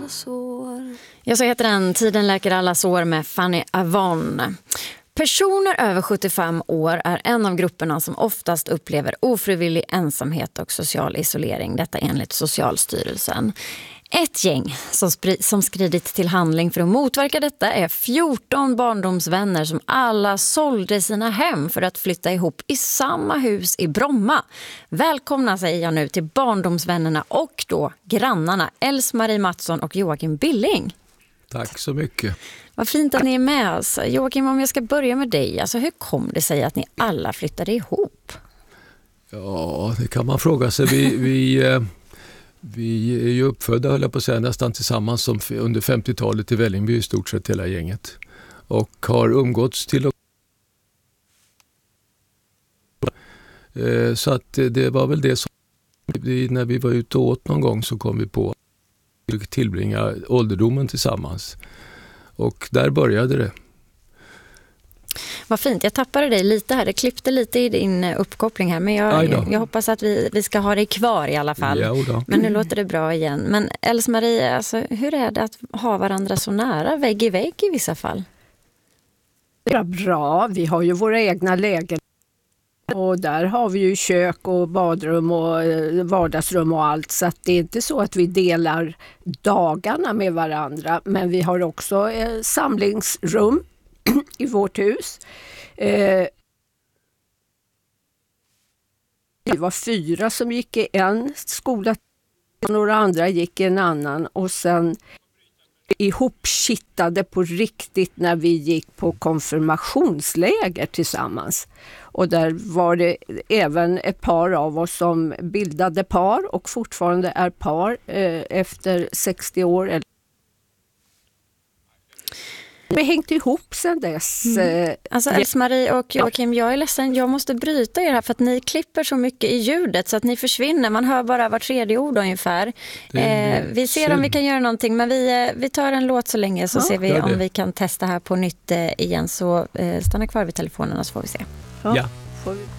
alla sår. Jag så heter den Tiden läker alla sår med Fanny Avon. Personer över 75 år är en av grupperna som oftast upplever ofrivillig ensamhet och social isolering. Detta enligt Socialstyrelsen. Ett gäng som skridit till handling för att motverka detta är 14 barndomsvänner som alla sålde sina hem för att flytta ihop i samma hus i Bromma. Välkomna säger jag nu till barndomsvännerna och då grannarna Else-Marie Mattsson och Joakim Billing. Tack så mycket. Vad fint att ni är med oss. Joakim, om jag ska börja med dig. Alltså, hur kom det sig att ni alla flyttade ihop? Ja, det kan man fråga sig. Vi är ju uppfödda, höll jag på att säga, nästan tillsammans som under 50-talet i Vällingby i stort sett hela gänget. Och har umgåtts till och så att det var väl det som när vi var ute och åt någon gång så kom vi på att tillbringa ålderdomen tillsammans. Och där började det. Vad fint, jag tappade dig lite här. Det klippte lite i din uppkoppling här. Men jag hoppas att vi ska ha dig kvar i alla fall. Ja, men nu låter det bra igen. Men Else-Marie, alltså, hur är det att ha varandra så nära, vägg i vägg i vissa fall? Det är bra, vi har ju våra egna lägen. Och där har vi ju kök och badrum och vardagsrum och allt. Så att det är inte så att vi delar dagarna med varandra. Men vi har också samlingsrum i vårt hus. Vi var 4 som gick i en skola och några andra gick i en annan. Och sen ihopkittade på riktigt när vi gick på konfirmationsläger tillsammans. Och där var det även ett par av oss som bildade par och fortfarande är par efter 60 år. Vi har hängt ihop sedan dess. Alltså Else-Marie och Joakim, jag är ledsen, jag måste bryta er här för att ni klipper så mycket i ljudet så att ni försvinner. Man hör bara var tredje ord ungefär. Vi ser om vi kan göra någonting, men vi tar en låt så länge så ser vi om vi kan testa här på nytt igen. Så stanna kvar vid telefonerna så får vi se. Ja. Får vi